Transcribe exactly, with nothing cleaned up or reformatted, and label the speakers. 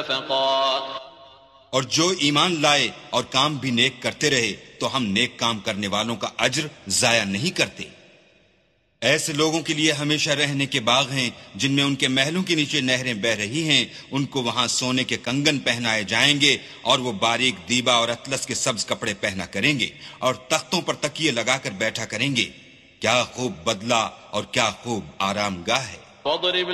Speaker 1: और जो ईमान लाए और काम भी नेक करते रहे तो हम नेक काम करने वालों का अज्र जाया नहीं करते। ऐसे लोगों के लिए हमेशा रहने के बाग हैं जिनमें उनके महलों के नीचे नहरें बह रही हैं। उनको वहां सोने के कंगन पहनाए जाएंगे और वो बारीक दीबा और अतलस के सब्ज कपड़े पहना करेंगे और तख्तों पर तकिए लगाकर बैठा करेंगे। क्या खूब बदला और क्या खूब आरामगाह है।